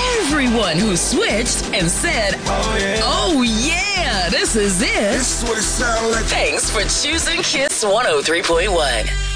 everyone who switched and said, oh yeah, this is it. This is what it sounds like. Thanks for choosing Kiss 103.1.